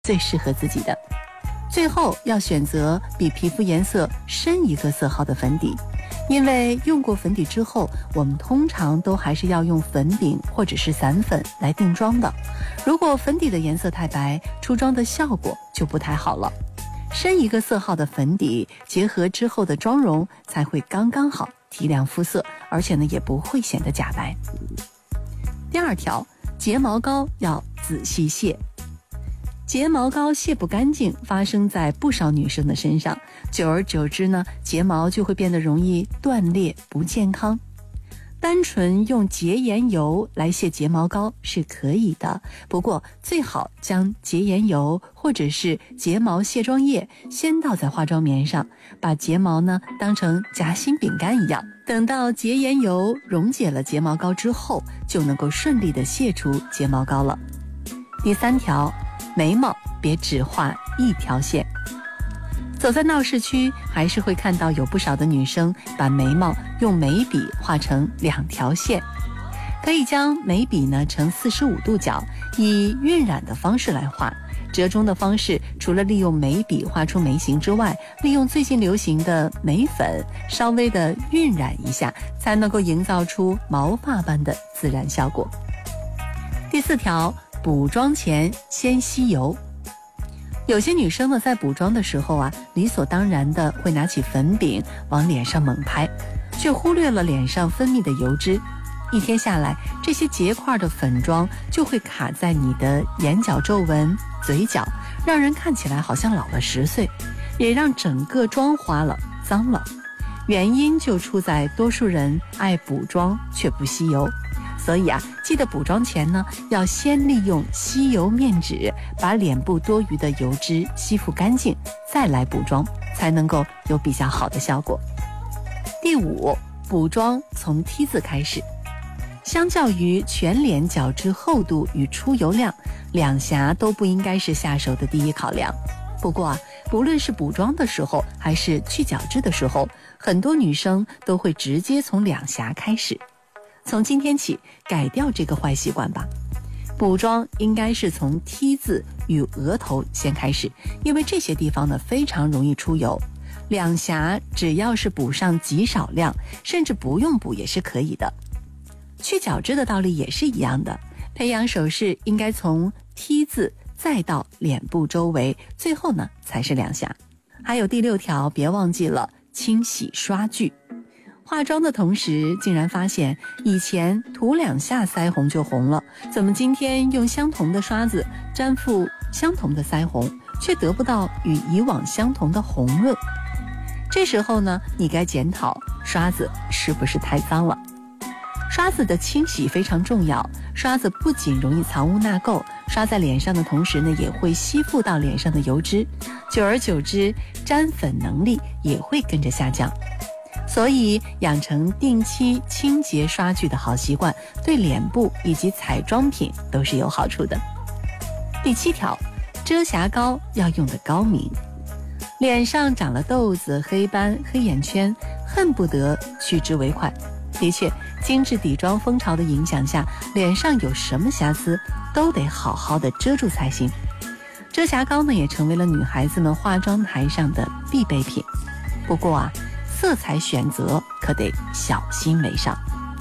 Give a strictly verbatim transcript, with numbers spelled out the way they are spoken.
最适合自己的。最后要选择比皮肤颜色深一个色号的粉底，因为用过粉底之后，我们通常都还是要用粉饼或者是散粉来定妆的。如果粉底的颜色太白，出妆的效果就不太好了。深一个色号的粉底结合之后的妆容才会刚刚好提亮肤色，而且呢也不会显得假白。第二条，睫毛膏要仔细卸。睫毛膏卸不干净，发生在不少女生的身上，久而久之呢，睫毛就会变得容易断裂，不健康。单纯用洁颜油来卸睫毛膏是可以的，不过最好将洁颜油或者是睫毛卸妆液先倒在化妆棉上，把睫毛呢当成夹心饼干一样，等到洁颜油溶解了睫毛膏之后，就能够顺利的卸除睫毛膏了。第三条，眉毛别只画一条线。走在闹市区，还是会看到有不少的女生把眉毛用眉笔画成两条线。可以将眉笔呢呈四十五度角，以晕染的方式来画。折中的方式，除了利用眉笔画出眉形之外，利用最近流行的眉粉稍微的晕染一下，才能够营造出毛发般的自然效果。第四条，补妆前先吸油。有些女生呢，在补妆的时候啊，理所当然的会拿起粉饼往脸上猛拍，却忽略了脸上分泌的油脂。一天下来，这些结块的粉妆就会卡在你的眼角皱纹、嘴角，让人看起来好像老了十岁，也让整个妆花了、脏了。原因就出在多数人爱补妆却不吸油。所以啊，记得补妆前呢，要先利用吸油面纸把脸部多余的油脂吸附干净，再来补妆，才能够有比较好的效果。第五，补妆从 T 字开始。相较于全脸角质厚度与出油量，两颊都不应该是下手的第一考量。不过啊，不论是补妆的时候还是去角质的时候，很多女生都会直接从两颊开始。从今天起，改掉这个坏习惯吧。补妆应该是从 T 字与额头先开始，因为这些地方呢非常容易出油。两颊只要是补上极少量，甚至不用补也是可以的。去角质的道理也是一样的，培养手势应该从 T 字再到脸部周围，最后呢才是两颊。还有第六条，别忘记了清洗刷具。化妆的同时，竟然发现以前涂两下腮红就红了，怎么今天用相同的刷子沾附相同的腮红，却得不到与以往相同的红润？这时候呢，你该检讨刷子是不是太脏了。刷子的清洗非常重要，刷子不仅容易藏污纳垢，刷在脸上的同时呢，也会吸附到脸上的油脂，久而久之，沾粉能力也会跟着下降。所以养成定期清洁刷具的好习惯，对脸部以及彩妆品都是有好处的。第七条，遮瑕膏要用得高明。脸上长了痘子、黑斑、黑眼圈，恨不得去之为快。的确，精致底妆风潮的影响下，脸上有什么瑕疵都得好好的遮住才行。遮瑕膏呢，也成为了女孩子们化妆台上的必备品。不过啊，色彩选择可得小心为上。